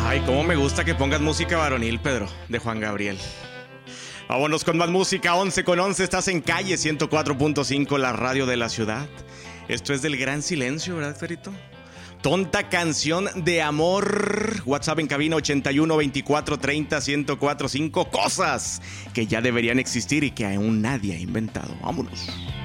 Ay, cómo me gusta que pongas música varonil, Pedro, de Juan Gabriel. Vámonos con más música. 11:11, estás en Calle 104.5, la radio de la ciudad. Esto es del Gran Silencio, ¿verdad, Ferito? Tonta canción de amor. WhatsApp en cabina 81 24 30 1045. Cosas que ya deberían existir y que aún nadie ha inventado. Vámonos.